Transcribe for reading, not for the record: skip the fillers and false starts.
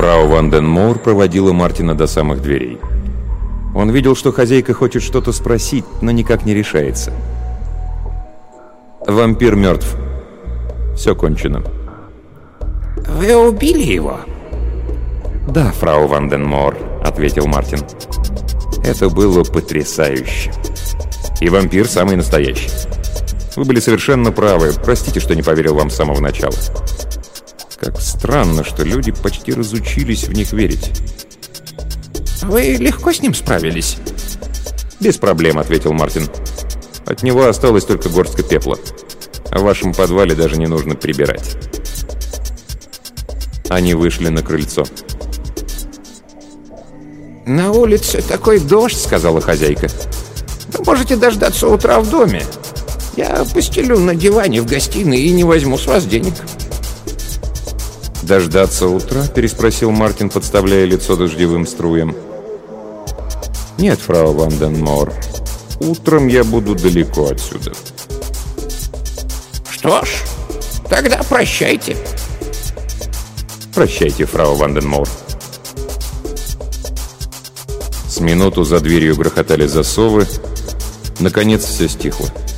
Фрау Ванденмоур проводила Мартина до самых дверей. Он видел, что хозяйка хочет что-то спросить, но никак не решается. «Вампир мертв. Все кончено». «Вы убили его?» «Да, фрау Ванденмоур», — ответил Мартин. «Это было потрясающе. И вампир самый настоящий. Вы были совершенно правы. Простите, что не поверил вам с самого начала. Как странно, что люди почти разучились в них верить». «Вы легко с ним справились?» «Без проблем», — ответил Мартин. «От него осталась только горстка пепла. А в вашем подвале даже не нужно прибирать». Они вышли на крыльцо. «На улице такой дождь», — сказала хозяйка. «Вы можете дождаться утра в доме. Я постелю на диване в гостиной и не возьму с вас денег». «Дождаться утра?» — переспросил Мартин, подставляя лицо дождевым струям. «Нет, фрау Ванденмоур, утром я буду далеко отсюда». «Что ж, тогда прощайте». «Прощайте, фрау Ванденмоур». С минуту за дверью грохотали засовы. Наконец все стихло.